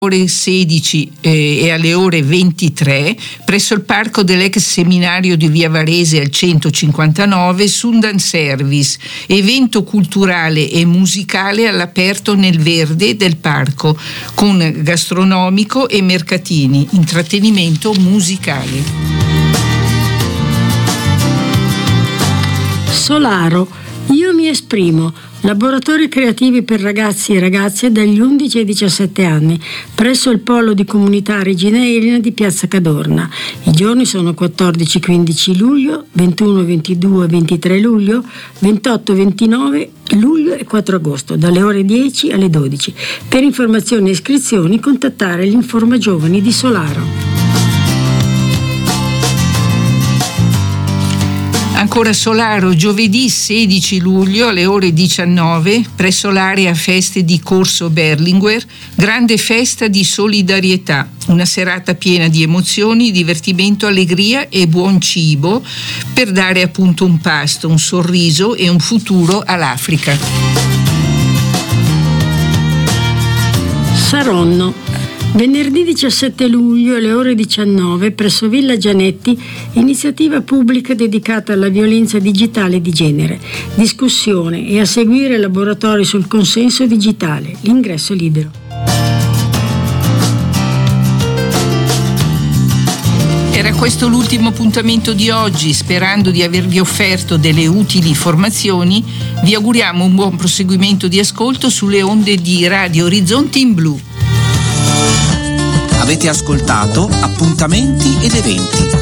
ore 16 e alle ore 23 presso il parco dell'ex seminario di Via Varese al 159 Sundan Service, evento culturale e musicale all'aperto nel verde del parco con gastronomico e mercatini, intrattenimento musicale. Solaro, io mi esprimo. Laboratori creativi per ragazzi e ragazze dagli 11 ai 17 anni presso il Polo di Comunità Regina Elena di Piazza Cadorna. I giorni sono 14-15 luglio, 21-22 23 luglio, 28-29 luglio e 4 agosto, dalle ore 10 alle 12. Per informazioni e iscrizioni contattare l'Informa Giovani di Solaro. Ancora Solaro, giovedì 16 luglio alle ore 19 presso l'area feste di Corso Berlinguer, grande festa di solidarietà, una serata piena di emozioni, divertimento, allegria e buon cibo per dare appunto un pasto, un sorriso e un futuro all'Africa. Saronno. Venerdì 17 luglio alle ore 19 presso Villa Gianetti, iniziativa pubblica dedicata alla violenza digitale di genere, discussione e a seguire laboratori sul consenso digitale. L'ingresso è libero. Era questo l'ultimo appuntamento di oggi. Sperando di avervi offerto delle utili informazioni, vi auguriamo un buon proseguimento di ascolto sulle onde di Radio Orizzonti in Blu. Avete ascoltato Appuntamenti ed Eventi,